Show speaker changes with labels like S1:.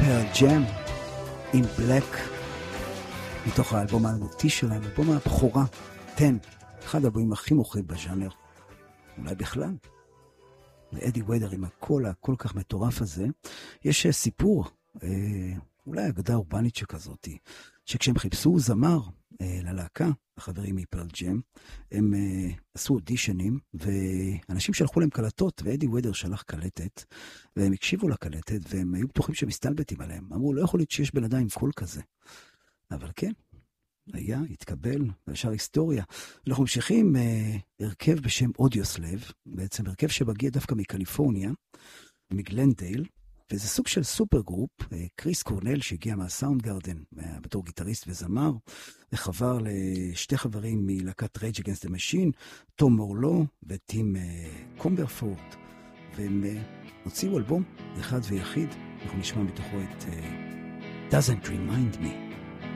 S1: פרל ג'ם, In Black, מתוך האלבום האלמותי שלהם, אלבום הבכורה, 10, אחד האלבומים הכי מוכרים בז'אנר, אולי בכלל. ואדי ודר עם הקול הכל כך מטורף הזה, יש סיפור, אולי אגדה אורבנית שכזאת, שכשהם חיפשו זמר ללהקה, החברים מפרל ג'ם, הם עשו אודישנים, ואנשים שלחו להם קלטות, ואדי ודר שלח קלטת, והם הקשיבו לקלטת, והם היו בטוחים שמסתלבטים עליהם. אמרו, לא יכול להיות שיש בן אדם עם קול כזה. אבל כן, היה, התקבל, וישר היסטוריה. אנחנו ממשיכים הרכב בשם אודיוסלב, בעצם הרכב שמגיע דווקא מקליפורניה, מגלנדייל, וזה סוג של סופר גרופ, קריס קורנל שהגיע מהסאונד גארדן, בתור גיטריסט וזמר, וחבר לשתי חברים מלהקת Rage Against the Machine, תום מורלו וטים קומברפורט, והם הוציאו אלבום אחד ויחיד, אנחנו נשמע מתוכו את Doesn't Remind Me.